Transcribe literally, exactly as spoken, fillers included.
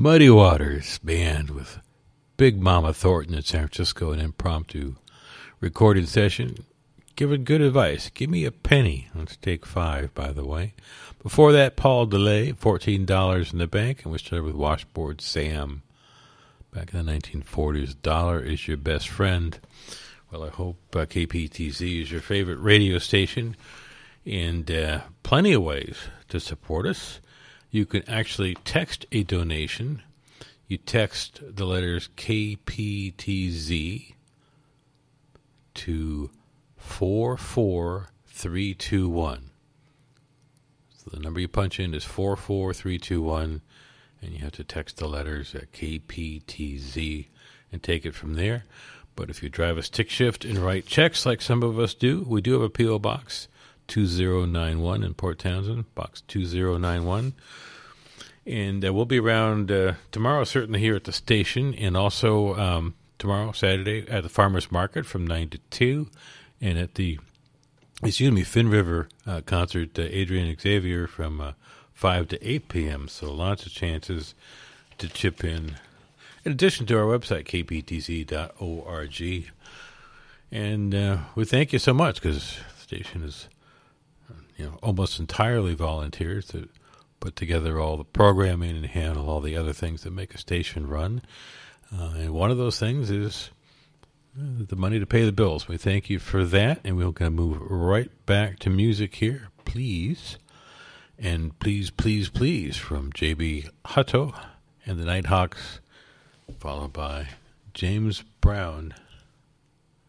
Muddy Waters Band with Big Mama Thornton in San Francisco, an impromptu recorded session. Giving good advice. Give me a penny. Let's take five, by the way. Before that, Paul DeLay, fourteen dollars in the bank. And we started with Washboard Sam. Back in the nineteen forties, dollar is your best friend. Well, I hope uh, K P T Z is your favorite radio station. And uh, plenty of ways to support us. You can actually text a donation. You text the letters K P T Z to four four three two one. So the number you punch in is four four three two one, and you have to text the letters at K P T Z and take it from there. But if you drive a stick shift and write checks like some of us do, we do have a P O Box two zero nine one in Port Townsend, Box two zero nine one. And uh, we'll be around uh, tomorrow, certainly here at the station, and also um, tomorrow, Saturday, at the Farmers Market from nine to two. And at the, excuse me, Finn River uh, concert, uh, Adrian Xavier from uh, five to eight p.m. So lots of chances to chip in. In addition to our website, k p t z dot org. And uh, we thank you so much because the station is you know, almost entirely volunteers to put together all the programming and handle all the other things that make a station run. Uh, and one of those things is the money to pay the bills. We thank you for that, and we're going to move right back to music here, please. And please, please, please, from J B Hutto and the Nighthawks, followed by James Brown.